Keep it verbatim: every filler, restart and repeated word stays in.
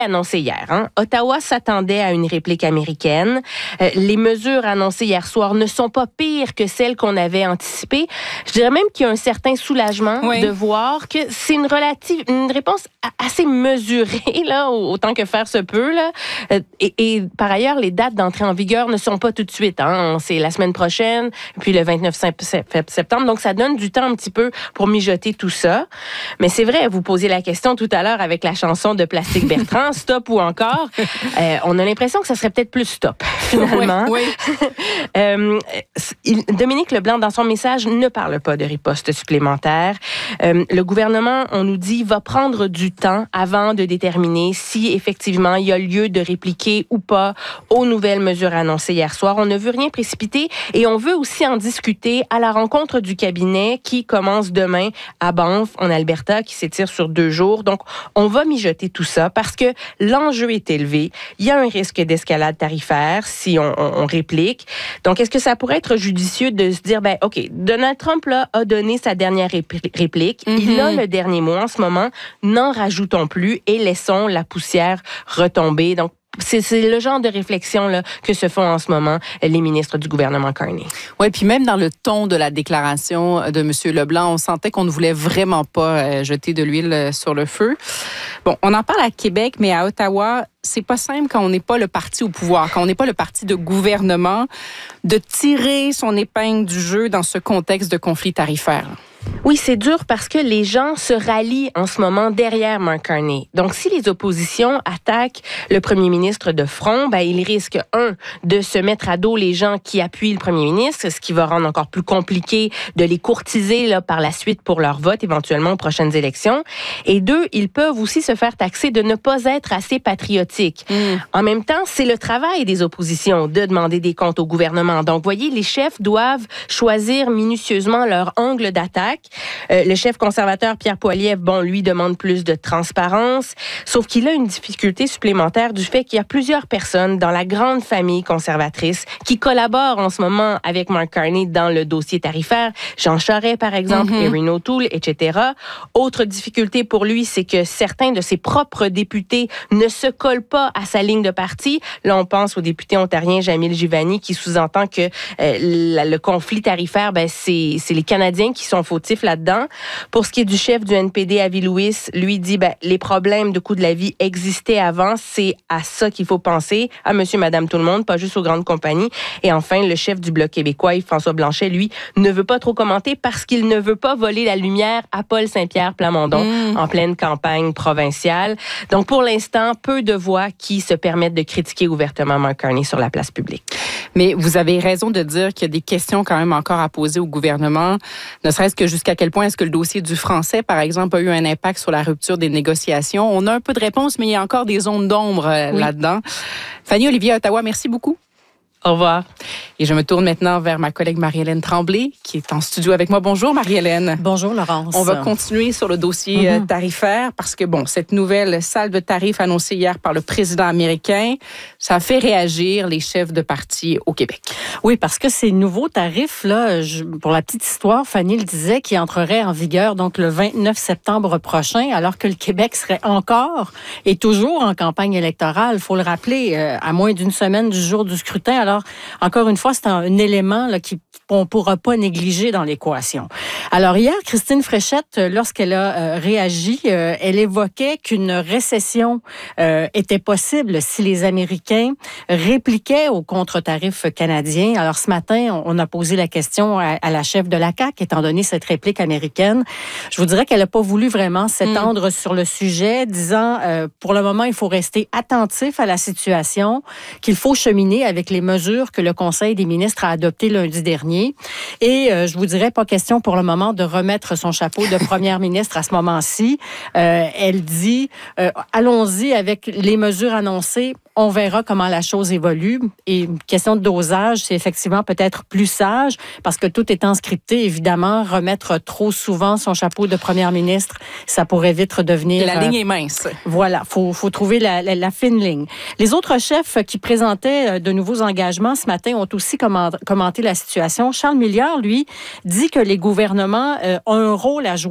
annoncé hier. Hein? Ottawa s'attendait à une réplique américaine. Euh, les mesures annoncées hier soir ne sont pas pires que celles qu'on avait anticipées. Je dirais même qu'il y a un certain soulagement oui. de voir que c'est une relative, une réponse assez mesurée, là, autant que faire se peut. Là. Et, et par ailleurs, les dates d'entrée en vigueur ne sont pas tout de suite. Hein? C'est la semaine prochaine, puis le vingt-neuf septembre. Donc, ça donne du temps un petit peu pour mijoter tout ça. Mais c'est vrai, vous posiez la question tout à l'heure avec la chanson de Plastique Bertrand, stop ou encore. Euh, on a l'impression que ça serait peut-être plus stop, finalement. Oui, oui. euh, il, Dominique Leblanc, dans son message, ne parle pas de riposte supplémentaire. Euh, le gouvernement, on nous dit, va prendre du temps avant de déterminer si, effectivement, il y a lieu de répliquer ou pas aux nouvelles mesures annoncées hier soir. On ne veut rien précipiter et on veut aussi en discuter à la rencontre du cabinet qui commence demain à Banff, en Alberta, qui s'étire sur deux jours. Donc, on va mijoter tout ça parce que l'enjeu est élevé. Il y a un risque d'escalade tarifaire si on, on, on réplique. Donc, est-ce que ça pourrait être judicieux de se dire, ben, OK, Donald Trump là, a donné sa dernière réplique. Mm-hmm. Il a le dernier mot en ce moment. N'en rajoutons plus et laissons la poussière retomber. Donc, C'est, c'est le genre de réflexion là, que se font en ce moment les ministres du gouvernement Carney. Oui, puis même dans le ton de la déclaration de M. Leblanc, on sentait qu'on ne voulait vraiment pas euh, jeter de l'huile sur le feu. Bon, on en parle à Québec, mais à Ottawa, c'est pas simple quand on n'est pas le parti au pouvoir, quand on n'est pas le parti de gouvernement, de tirer son épingle du jeu dans ce contexte de conflit tarifaire. Oui, c'est dur parce que les gens se rallient en ce moment derrière Mark Carney. Donc, si les oppositions attaquent le premier ministre de front, ben, ils risquent, un, de se mettre à dos les gens qui appuient le premier ministre, ce qui va rendre encore plus compliqué de les courtiser là, par la suite pour leur vote, éventuellement aux prochaines élections. Et deux, ils peuvent aussi se faire taxer de ne pas être assez patriotiques. Mmh. En même temps, c'est le travail des oppositions de demander des comptes au gouvernement. Donc, voyez, les chefs doivent choisir minutieusement leur angle d'attaque. Euh, le chef conservateur Pierre Poilievre, bon, lui demande plus de transparence, sauf qu'il a une difficulté supplémentaire du fait qu'il y a plusieurs personnes dans la grande famille conservatrice qui collaborent en ce moment avec Mark Carney dans le dossier tarifaire. Jean Charest, par exemple, mm-hmm. Erin O'Toole, et cetera. Autre difficulté pour lui, c'est que certains de ses propres députés ne se collent pas à sa ligne de parti. Là, on pense au député ontarien Jamil Jivani qui sous-entend que euh, la, le conflit tarifaire, ben, c'est, c'est les Canadiens qui sont fautifs là-dedans. Pour ce qui est du chef du N P D, Avi Lewis, lui dit ben, les problèmes de coût de la vie existaient avant, c'est à ça qu'il faut penser, à monsieur, madame, tout le monde, pas juste aux grandes compagnies. Et enfin, le chef du Bloc québécois, François Blanchet, lui, ne veut pas trop commenter parce qu'il ne veut pas voler la lumière à Paul Saint-Pierre Plamondon mmh. en pleine campagne provinciale. Donc, pour l'instant, peu de voix qui se permettent de critiquer ouvertement Mark Carney sur la place publique. Mais vous avez raison de dire qu'il y a des questions quand même encore à poser au gouvernement, ne serait-ce que jusqu'à quel point est-ce que le dossier du français, par exemple, a eu un impact sur la rupture des négociations. On a un peu de réponse, mais il y a encore des zones d'ombre oui. là-dedans. Fanny Olivier, Ottawa, merci beaucoup. Au revoir. Et je me tourne maintenant vers ma collègue Marie-Hélène Tremblay, qui est en studio avec moi. Bonjour, Marie-Hélène. Bonjour, Laurence. On va continuer sur le dossier mm-hmm. tarifaire parce que, bon, cette nouvelle salle de tarifs annoncée hier par le président américain, ça a fait réagir les chefs de parti au Québec. Oui, parce que ces nouveaux tarifs, là, je, pour la petite histoire, Fanny le disait, qui entreraient en vigueur donc le vingt-neuf septembre prochain, alors que le Québec serait encore et toujours en campagne électorale. Il faut le rappeler, euh, à moins d'une semaine du jour du scrutin. Alors, Alors, encore une fois, c'est un, un élément là, qu'on ne pourra pas négliger dans l'équation. Alors, hier, Christine Fréchette, lorsqu'elle a euh, réagi, euh, elle évoquait qu'une récession euh, était possible si les Américains répliquaient aux contre-tarifs canadiens. Alors, ce matin, on a posé la question à, à la chef de la C A Q, étant donné cette réplique américaine. Je vous dirais qu'elle n'a pas voulu vraiment s'étendre mmh. sur le sujet, disant, euh, pour le moment, il faut rester attentif à la situation, qu'il faut cheminer avec les mesures que le Conseil des ministres a adoptées lundi dernier. Et euh, je vous dirais, pas question pour le moment de remettre son chapeau de première ministre à ce moment-ci. Euh, elle dit, euh, allons-y avec les mesures annoncées. On verra comment la chose évolue. Et une question de dosage, c'est effectivement peut-être plus sage, parce que tout étant scripté, évidemment, remettre trop souvent son chapeau de première ministre, ça pourrait vite devenir... La euh, ligne est mince. Voilà, faut, faut trouver la, la, la fine ligne. Les autres chefs qui présentaient de nouveaux engagements ce matin ont aussi commenté la situation. Charles Milliard, lui, dit que les gouvernements euh, ont un rôle à jouer